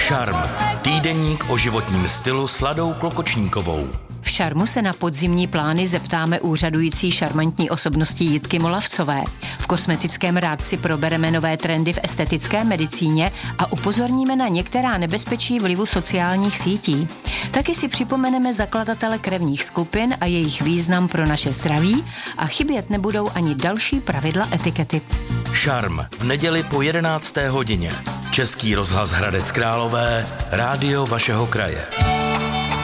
Šarm. Týdeník o životním stylu s Ladou Klokočníkovou. V Šarmu se na podzimní plány zeptáme úřadující šarmantní osobnosti Jitky Molavcové. V kosmetickém rádci probereme nové trendy v estetické medicíně a upozorníme na některá nebezpečí vlivu sociálních sítí. Taky si připomeneme zakladatele krevních skupin a jejich význam pro naše zdraví a chybět nebudou ani další pravidla etikety. Šarm v neděli po 11. hodině. Český rozhlas Hradec Králové, rádio vašeho kraje.